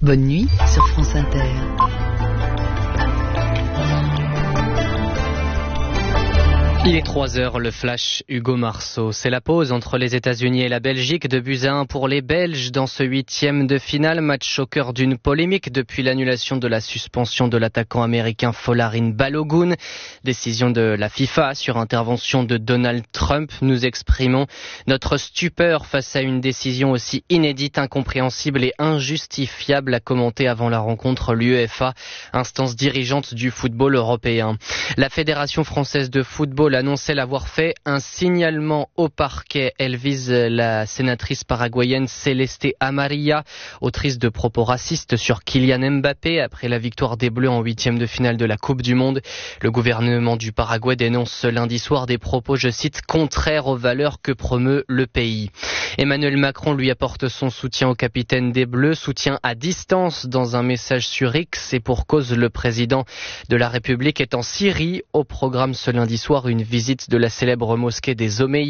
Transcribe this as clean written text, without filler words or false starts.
Bonne nuit sur France Inter. Il est 3h, le flash Hugo Marceau. C'est la pause entre les États-Unis et la Belgique, 2-1 pour les Belges dans ce 8e de finale. Match au cœur d'une polémique depuis l'annulation de la suspension de l'attaquant américain Folarin Balogun. Décision de la FIFA sur intervention de Donald Trump. Nous exprimons notre stupeur face à une décision aussi inédite, incompréhensible et injustifiable, a commenté avant la rencontre l'UEFA, instance dirigeante du football européen. La Fédération française de football annonçait l'avoir fait un signalement au parquet. Elle vise la sénatrice paraguayenne Celeste Amarilla, autrice de propos racistes sur Kylian Mbappé après la victoire des Bleus en 8e de finale de la Coupe du Monde. Le gouvernement du Paraguay dénonce ce lundi soir des propos, je cite, contraires aux valeurs que promeut le pays. Emmanuel Macron lui apporte son soutien au capitaine des Bleus, soutien à distance dans un message sur X, et pour cause, le président de la République est en Syrie. Au programme ce lundi soir, une visite de la célèbre mosquée des Omeyyades